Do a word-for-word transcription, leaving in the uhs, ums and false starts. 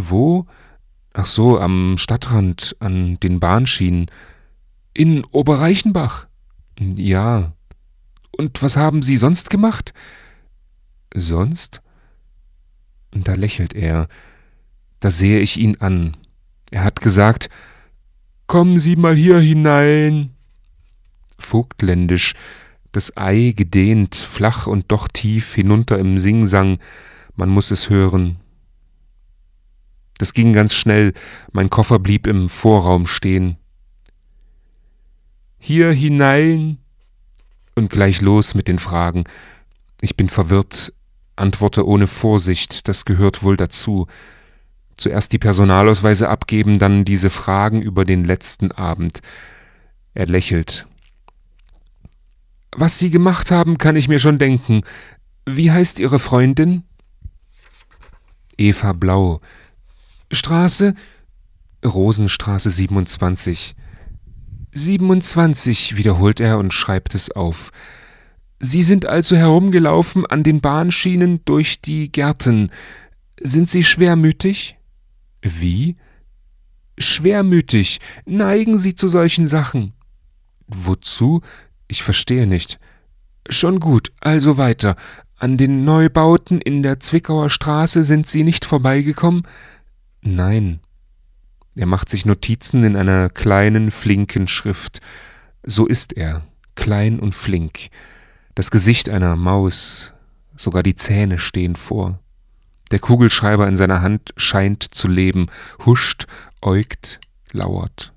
Wo? Ach so, am Stadtrand, an den Bahnschienen. In Oberreichenbach? Ja. Und was haben Sie sonst gemacht? Sonst? Da lächelt er. Da sehe ich ihn an. Er hat gesagt: »Kommen Sie mal hier hinein.« Vogtländisch, das Ei gedehnt, flach und doch tief hinunter im Singsang, man muß es hören. Das ging ganz schnell, mein Koffer blieb im Vorraum stehen. »Hier hinein«, und gleich los mit den Fragen. Ich bin verwirrt, antworte ohne Vorsicht, das gehört wohl dazu. Zuerst die Personalausweise abgeben, dann diese Fragen über den letzten Abend. Er lächelt. »Was Sie gemacht haben, kann ich mir schon denken. Wie heißt Ihre Freundin?« »Eva Blau.« »Straße?« »Rosenstraße siebenundzwanzig.« »siebenundzwanzig«, wiederholt er und schreibt es auf. »Sie sind also herumgelaufen an den Bahnschienen durch die Gärten. Sind Sie schwermütig?« »Wie?« »Schwermütig. Neigen Sie zu solchen Sachen?« »Wozu? Ich verstehe nicht.« »Schon gut, also weiter. An den Neubauten in der Zwickauer Straße sind Sie nicht vorbeigekommen?« »Nein.« Er macht sich Notizen in einer kleinen, flinken Schrift. So ist er, klein und flink. Das Gesicht einer Maus, sogar die Zähne stehen vor. Der Kugelschreiber in seiner Hand scheint zu leben, huscht, äugt, lauert.